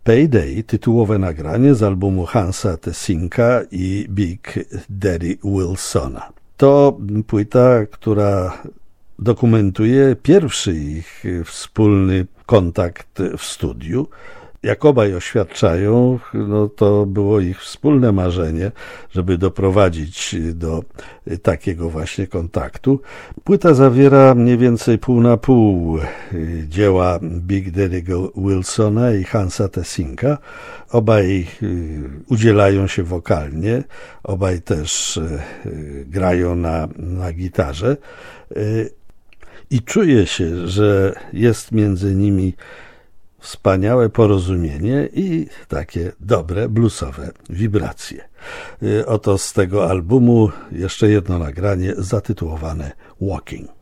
Payday, tytułowe nagranie z albumu Hansa Tessinka i Big Daddy Wilsona. To płyta, która dokumentuje pierwszy ich wspólny kontakt w studiu. Jak obaj oświadczają, to było ich wspólne marzenie, żeby doprowadzić do takiego właśnie kontaktu. Płyta zawiera mniej więcej pół na pół dzieła Big Daddy'ego Wilsona i Hansa Tessinka. Obaj udzielają się wokalnie, obaj też grają na gitarze i czuje się, że jest między nimi wspaniałe porozumienie i takie dobre bluesowe wibracje. Oto z tego albumu jeszcze jedno nagranie zatytułowane Walking.